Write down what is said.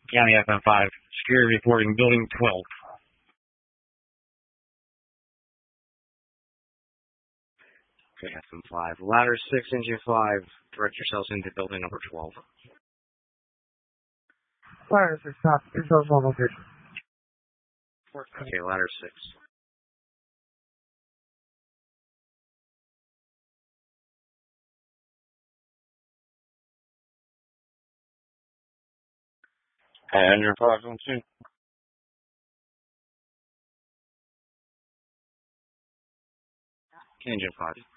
County FM5. Security reporting building 12. Okay, FM5. Ladder 6, engine 5. Direct yourselves into building number 12. Ladder 6, stop. Yourselves on location. Okay, ladder 6. Engine 5 on 2. Engine 5.